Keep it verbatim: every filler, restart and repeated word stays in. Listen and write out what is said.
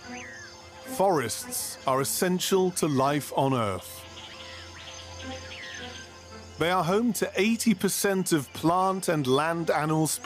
Forests are essential to life on Earth. They are home to eighty percent of plant and land animal species.